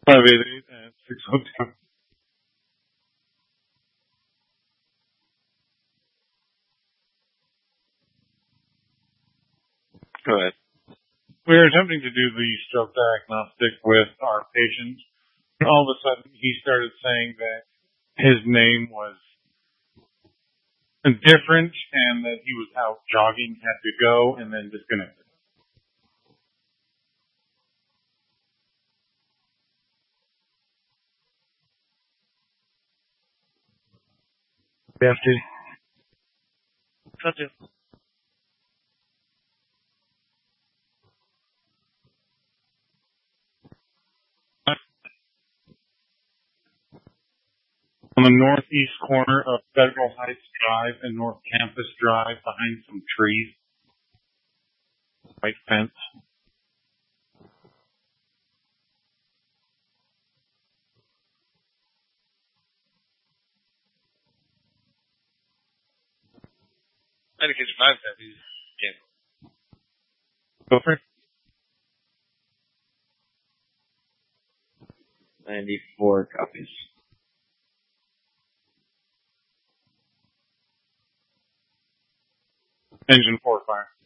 588 and 602. Go ahead. We were attempting to do the stroke diagnostic with our patient. All of a sudden, he started saying that his name was different and that he was out jogging, had to go, and then disconnected. We have to. Such a. On the northeast corner of Federal Heights Drive and North Campus Drive, behind some trees, white fence. I think it's 5 copies. Go for it. 94 copies. Engine 4 fire.